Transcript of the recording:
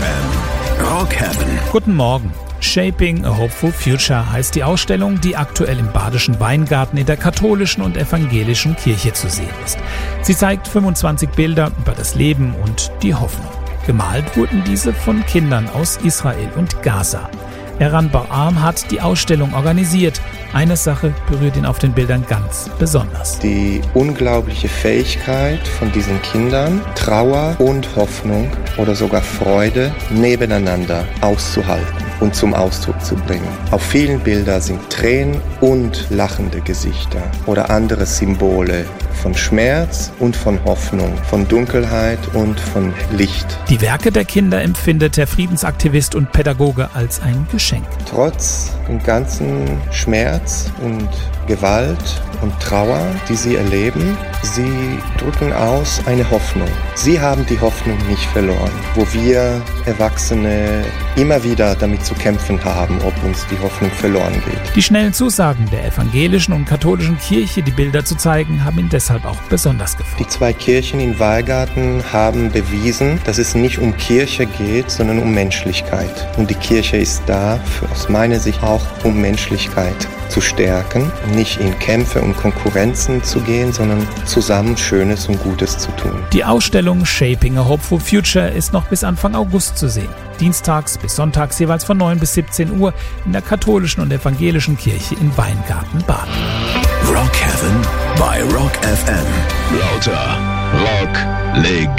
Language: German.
FM Rock Heaven. Guten Morgen. Shaping a Hopeful Future heißt die Ausstellung, die aktuell im Badischen Weingarten in der katholischen und evangelischen Kirche zu sehen ist. Sie zeigt 25 Bilder über das Leben und die Hoffnung. Gemalt wurden diese von Kindern aus Israel und Gaza. Eran Bar-Am hat die Ausstellung organisiert. Eine Sache berührt ihn auf den Bildern ganz besonders. Die unglaubliche Fähigkeit von diesen Kindern, Trauer und Hoffnung oder sogar Freude nebeneinander auszuhalten und zum Ausdruck zu bringen. Auf vielen Bildern sind Tränen und lachende Gesichter oder andere Symbole von Schmerz und von Hoffnung, von Dunkelheit und von Licht. Die Werke der Kinder empfindet der Friedensaktivist und Pädagoge als ein Geschenk. Trotz dem ganzen Schmerz und Gewalt und Trauer, die sie erleben, sie drücken aus eine Hoffnung. Sie haben die Hoffnung nicht verloren, wo wir Erwachsene immer wieder damit zu kämpfen haben, ob uns die Hoffnung verloren geht. Die schnellen Zusagen der evangelischen und katholischen Kirche, die Bilder zu zeigen, haben ihn deshalb auch besonders gefreut. Die zwei Kirchen in Weingarten haben bewiesen, dass es nicht um Kirche geht, sondern um Menschlichkeit. Und die Kirche ist da, aus meiner Sicht auch um Menschlichkeit zu stärken, nicht in Kämpfe und Konkurrenzen zu gehen, sondern zusammen Schönes und Gutes zu tun. Die Ausstellung Shaping a Hopeful Future ist noch bis Anfang August zu sehen. Dienstags bis sonntags jeweils von 9 bis 17 Uhr in der katholischen und evangelischen Kirche in Weingarten-Baden. Rock Heaven bei Rock FM. Lauter Rock Legende.